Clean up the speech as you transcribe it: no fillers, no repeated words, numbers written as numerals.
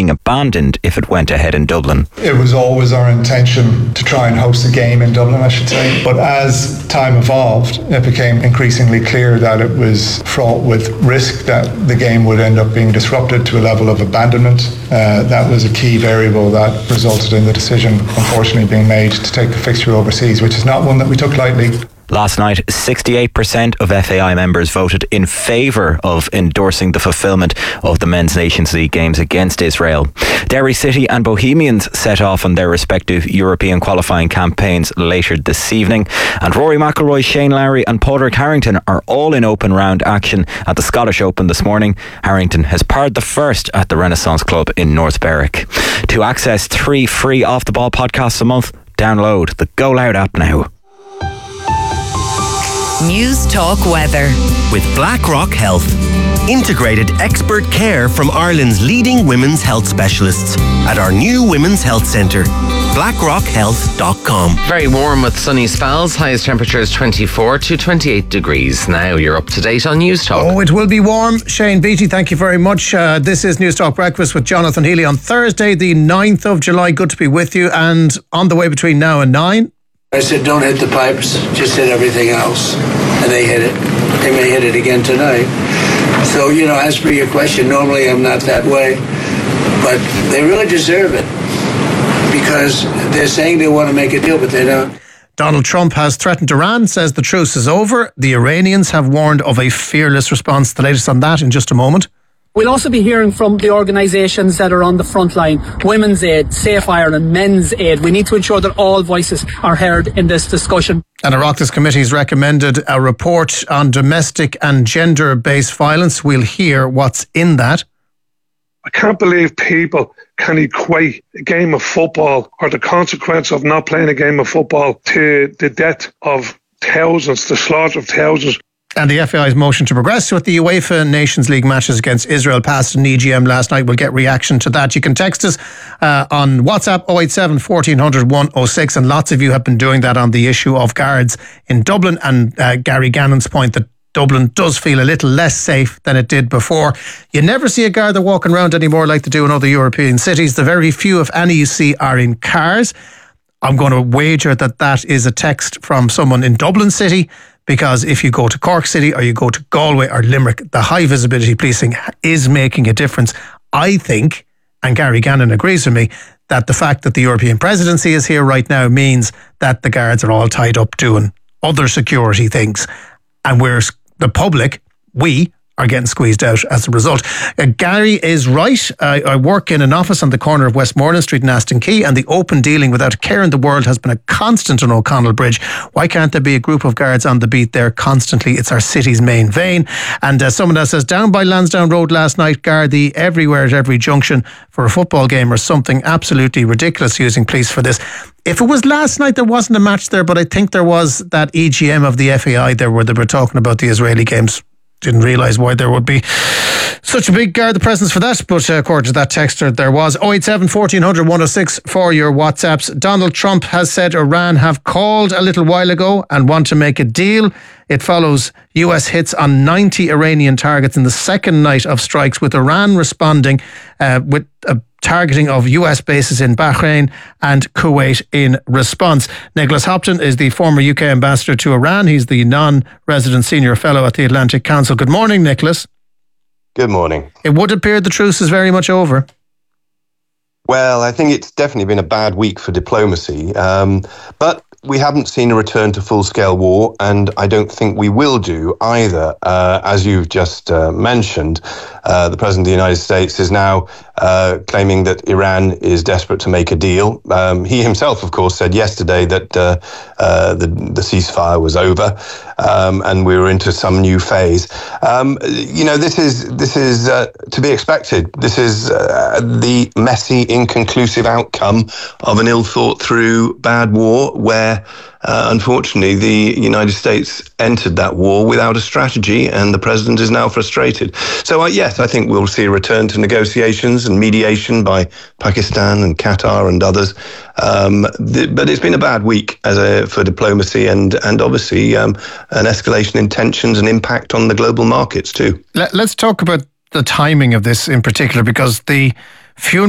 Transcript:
being abandoned if it went ahead in Dublin. It was always our intention to try and host a game in Dublin, I should say. But as time evolved, it became increasingly clear that it was fraught with risk, that the game would end up being disrupted to a level of abandonment. That was a key variable that resulted in the decision, unfortunately, being made to take the fixture overseas, which is not one that we took lightly. Last night, 68% of FAI members voted in favour of endorsing the fulfilment of the Men's Nations League games against Israel. Derry City and Bohemians set off on their respective European qualifying campaigns later this evening. And Rory McIlroy, Shane Lowry and Padraig Harrington are all in open round action at the Scottish Open this morning. Harrington has parred the first at the Renaissance Club in North Berwick. To access 3 free Off The Ball podcasts a month, download the Go Loud app now. News Talk Weather with BlackRock Health. Integrated expert care from Ireland's leading women's health specialists at our new Women's Health Centre. BlackRockHealth.com. Very warm with sunny spells. Highest temperatures 24 to 28 degrees. Now you're up to date on News Talk. Oh, it will be warm. Shane Beattie, thank you very much. This is News Talk Breakfast with Jonathan Healy on Thursday, the 9th of July. Good to be with you. And on the way between now and 9... I said, don't hit the pipes, just hit everything else. And they hit it. They may hit it again tonight. So, as for your question, normally I'm not that way. But they really deserve it. Because they're saying they want to make a deal, but they don't. Donald Trump has threatened Iran, says the truce is over. The Iranians have warned of a fearless response. The latest on that in just a moment. We'll also be hearing from the organisations that are on the front line. Women's Aid, Safe Ireland, Men's Aid. We need to ensure that all voices are heard in this discussion. And Oireachtas Committee has recommended a report on domestic and gender-based violence. We'll hear what's in that. I can't believe people can equate a game of football or the consequence of not playing a game of football to the death of thousands, the slaughter of thousands. And the FAI's motion to progress with the UEFA Nations League matches against Israel passed an EGM last night. We'll get reaction to that. You can text us on WhatsApp 087 1400 106, and lots of you have been doing that on the issue of guards in Dublin, and Gary Gannon's point that Dublin does feel a little less safe than it did before. You never see a Garda walking around anymore like they do in other European cities. The very few, if any, you see are in cars. I'm going to wager that is a text from someone in Dublin City, because if you go to Cork City or you go to Galway or Limerick, the high visibility policing is making a difference. I think, and Gary Gannon agrees with me, that the fact that the European presidency is here right now means that the guards are all tied up doing other security things. And we're the public, we are getting squeezed out as a result. Gary is right. I work in an office on the corner of Westmoreland Street and Aston Quay, and the open dealing without a care in the world has been a constant on O'Connell Bridge. Why can't there be a group of guards on the beat there constantly? It's our city's main vein. And someone else says, down by Lansdowne Road last night, Gardaí everywhere at every junction for a football game or something. Absolutely ridiculous using police for this. If it was last night, there wasn't a match there, but I think there was that EGM of the FAI there where they were talking about the Israeli games. Didn't realise why there would be such a big Garda presence for that, but according to that texter, there was. 087 1400 106 for your WhatsApps. Donald Trump has said Iran have called a little while ago and want to make a deal. It follows US hits on 90 Iranian targets in the second night of strikes, with Iran responding with a targeting of US bases in Bahrain and Kuwait in response. Nicholas Hopton is the former UK ambassador to Iran. He's the non-resident senior fellow at the Atlantic Council. Good morning, Nicholas. Good morning. It would appear the truce is very much over. Well, I think it's definitely been a bad week for diplomacy. But we haven't seen a return to full-scale war, and I don't think we will do either. As you've just mentioned, the President of the United States is now claiming that Iran is desperate to make a deal. He himself, of course, said yesterday that the ceasefire was over and we were into some new phase. This is to be expected. This is the messy, inconclusive outcome of an ill-thought-through bad war where unfortunately, the United States entered that war without a strategy, and the president is now frustrated. So, yes, I think we'll see a return to negotiations and mediation by Pakistan and Qatar and others. But it's been a bad week for diplomacy and obviously an escalation in tensions and impact on the global markets too. Let's talk about the timing of this in particular, because the funeral